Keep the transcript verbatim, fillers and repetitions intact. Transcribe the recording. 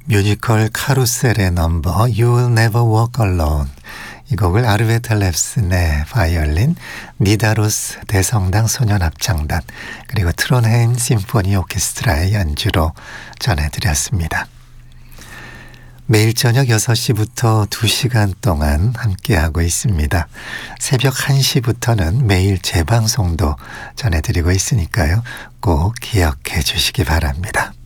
뮤지컬 카루셀의 넘버 You'll Never Walk Alone, 이 곡을 아르베타 랩슨의 바이올린, 니다로스 대성당 소년합창단, 그리고 트론헤임 심포니 오케스트라의 연주로 전해드렸습니다. 매일 저녁 여섯 시부터 두 시간 동안 함께하고 있습니다. 새벽 한 시부터는 매일 재방송도 전해드리고 있으니까요. 꼭 기억해 주시기 바랍니다.